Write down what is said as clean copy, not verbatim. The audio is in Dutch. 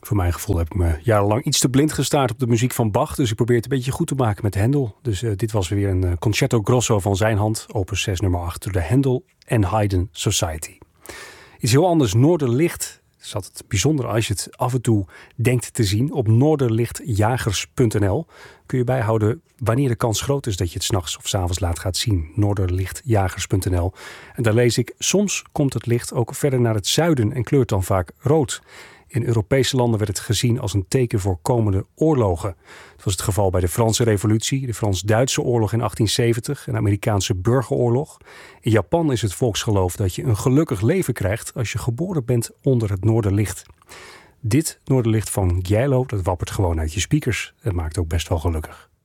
Voor mijn gevoel heb ik me jarenlang iets te blind gestaard op de muziek van Bach. Dus ik probeer het een beetje goed te maken met Händel. Dus dit was weer een concerto grosso van zijn hand. Opus 6 nummer 8 door de Händel and Haydn Society. Iets heel anders, Noorderlicht. Het is altijd bijzonder als je het af en toe denkt te zien. Op noorderlichtjagers.nl kun je bijhouden wanneer de kans groot is dat je het 's nachts of 's avonds laat gaat zien. Noorderlichtjagers.nl. En daar lees ik, soms komt het licht ook verder naar het zuiden en kleurt dan vaak rood. In Europese landen werd het gezien als een teken voor komende oorlogen. Dat was het geval bij de Franse Revolutie, de Frans-Duitse oorlog in 1870 en de Amerikaanse burgeroorlog. In Japan is het volksgeloof dat je een gelukkig leven krijgt als je geboren bent onder het noorderlicht. Dit noorderlicht van Gylo, dat wappert gewoon uit je speakers. Het maakt ook best wel gelukkig.